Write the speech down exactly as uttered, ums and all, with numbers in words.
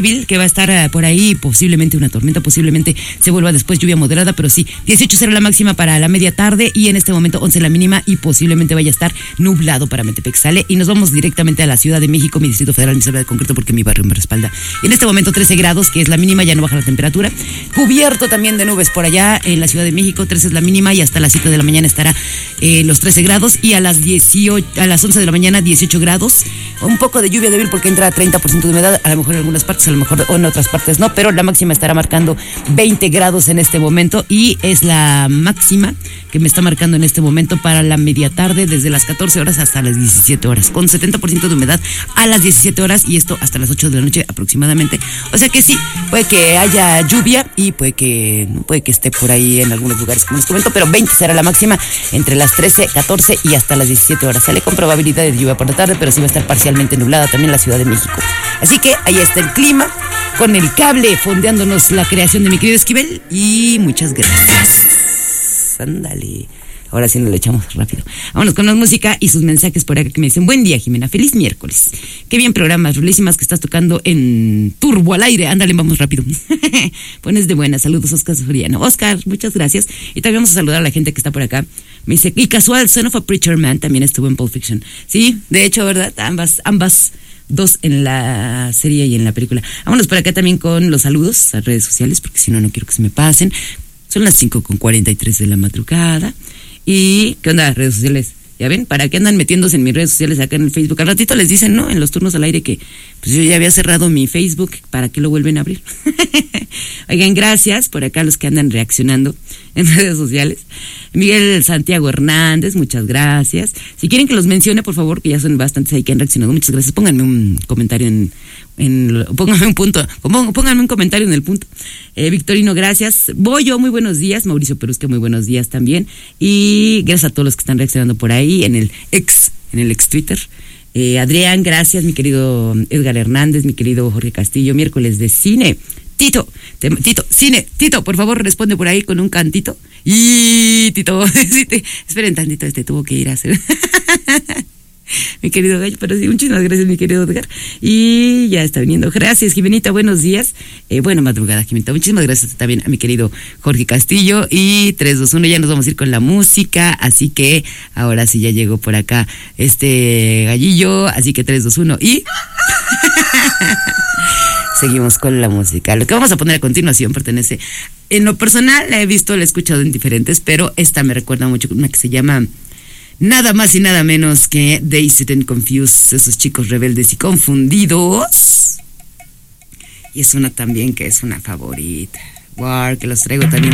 que va a estar uh, por ahí, posiblemente una tormenta, posiblemente se vuelva después lluvia moderada, pero sí, dieciocho será la máxima para la media tarde y en este momento once la mínima y posiblemente vaya a estar nublado para Metepec. Sale y nos vamos directamente a la Ciudad de México, mi Distrito Federal, mi selva de concreto, porque mi barrio me respalda. Y en este momento trece grados, que es la mínima, ya no baja la temperatura. Cubierto también de nubes por allá en la Ciudad de México, trece es la mínima y hasta las siete de la mañana estará eh, los trece grados y a las dieciocho, a las once de la mañana dieciocho grados. Un poco de lluvia débil porque entra a treinta por ciento de humedad, a lo mejor en algunas partes, a lo mejor o en otras partes no, pero la máxima estará marcando veinte grados en este momento y es la máxima que me está marcando en este momento para la media tarde desde las catorce horas hasta las diecisiete horas, con setenta por ciento de humedad a las diecisiete horas y esto hasta las ocho de la noche aproximadamente. O sea que sí, puede que haya lluvia y puede que puede que esté por ahí en algunos lugares como les comento, pero veinte será la máxima entre las trece, catorce y hasta las diecisiete horas. Sale con probabilidad de lluvia por la tarde, pero sí va a estar parcialmente nublada también la Ciudad de México. Así que ahí está el clima, con el cable fondeándonos la creación de mi querido Esquivel y muchas gracias. Ándale. Ahora sí nos lo echamos rápido. Vámonos con la música y sus mensajes por acá que me dicen: buen día, Jimena, feliz miércoles. Qué bien programas, rulísimas que estás tocando en Turbo al aire. Ándale, vamos rápido. Pones de buenas. Saludos, Oscar Soriano. Oscar, muchas gracias. Y también vamos a saludar a la gente que está por acá. Me dice, y casual, Son of a Preacher Man también estuvo en Pulp Fiction. Sí, de hecho, ¿verdad? Ambas, ambas dos en la serie y en la película. Vámonos por acá también con los saludos a redes sociales, porque si no, no quiero que se me pasen. Son las cinco con cuarenta y tres de la madrugada. Y, ¿qué onda, redes sociales? Ya ven, ¿para qué andan metiéndose en mis redes sociales acá en el Facebook? Al ratito les dicen, ¿no? En los turnos al aire que pues yo ya había cerrado mi Facebook, ¿para qué lo vuelven a abrir? Oigan, gracias por acá los que andan reaccionando en redes sociales. Miguel Santiago Hernández, muchas gracias. Si quieren que los mencione, por favor, que ya son bastantes ahí que han reaccionado, muchas gracias. Pónganme un comentario en, en pónganme un punto, pónganme un comentario en el punto. Eh, Victorino, gracias. Boyo, muy buenos días. Mauricio Perusque, muy buenos días también. Y gracias a todos los que están reaccionando por ahí en el ex, en el ex Twitter. Eh, Adrián, gracias, mi querido Edgar Hernández, mi querido Jorge Castillo, miércoles de cine. Tito, te, Tito, cine, Tito, por favor responde por ahí con un cantito. Y Tito, sí te, esperen tantito, este tuvo que ir a hacer. Mi querido Gallo, pero sí, muchísimas gracias, mi querido Edgar. Y ya está viniendo. Gracias, Jimenita, buenos días. Eh, buena madrugada, Jimenita. Muchísimas gracias también a mi querido Jorge Castillo. Y tres, dos, uno, ya nos vamos a ir con la música. Así que ahora sí ya llegó por acá este gallillo. Así que tres, dos, uno y... Seguimos con la música. Lo que vamos a poner a continuación pertenece... En lo personal la he visto, la he escuchado en diferentes, pero esta me recuerda mucho una que se llama... Nada más y nada menos que Dazed and Confused, esos chicos rebeldes y confundidos. Y es una también que es una favorita. War, que los traigo también.